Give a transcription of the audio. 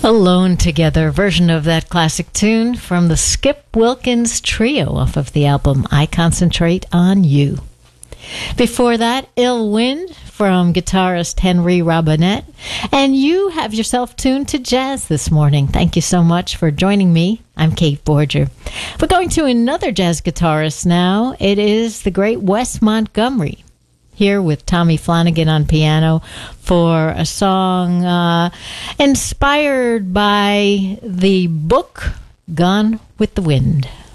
Alone Together version of that classic tune from the Skip Wilkins Trio off of the album I Concentrate on You. Before that, Ill Wind from guitarist Henry Robinette. And you have yourself tuned to jazz this morning. Thank you so much for joining me. I'm Kate Borger. We're going to another jazz guitarist now. It is the great Wes Montgomery, here with Tommy Flanagan on piano for a song inspired by the book Gone with the Wind.